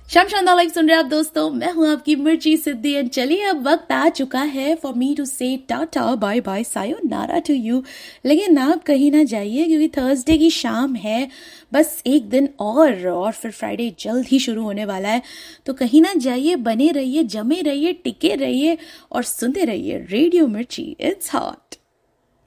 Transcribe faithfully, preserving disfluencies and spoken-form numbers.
शाम शानदार लाइफ सुन रहे हैं आप दोस्तों, मैं हूं आपकी मिर्ची सिद्धि। एंड चलिए अब वक्त आ चुका है फॉर मी टू से tata bye bye sayonara to you. लेकिन आप कहीं ना जाइए क्योंकि थर्सडे की शाम है, बस एक दिन और और फिर फ्राइडे जल्द ही शुरू होने वाला है। तो कहीं ना जाइए, बने रहिए, जमे रहिए, टिके रहिए और सुनते रहिए रेडियो मिर्ची। It's hot.